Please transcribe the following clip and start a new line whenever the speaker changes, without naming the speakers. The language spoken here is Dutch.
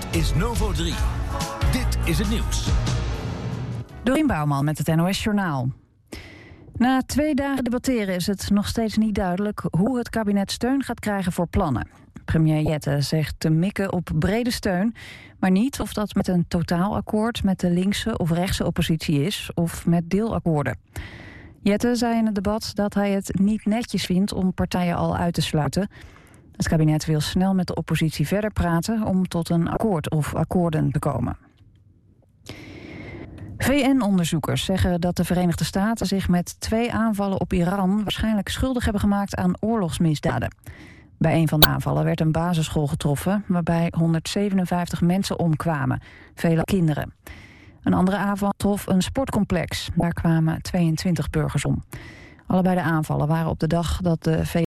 is Novo 3. Dit is het nieuws.
Dorien Bouwman met het NOS Journaal. Na 2 dagen debatteren is het nog steeds niet duidelijk hoe het kabinet steun gaat krijgen voor plannen. Premier Jette zegt te mikken op brede steun, maar niet of dat met een totaalakkoord met de linkse of rechtse oppositie is of met deelakkoorden. Jette zei in het debat dat hij het niet netjes vindt om partijen al uit te sluiten. Het kabinet wil snel met de oppositie verder praten om tot een akkoord of akkoorden te komen. VN-onderzoekers zeggen dat de Verenigde Staten zich met 2 aanvallen op Iran waarschijnlijk schuldig hebben gemaakt aan oorlogsmisdaden. Bij een van de aanvallen werd een basisschool getroffen waarbij 157 mensen omkwamen, vele kinderen. Een andere aanval trof een sportcomplex. Daar kwamen 22 burgers om. Allebei de aanvallen waren op de dag dat de VN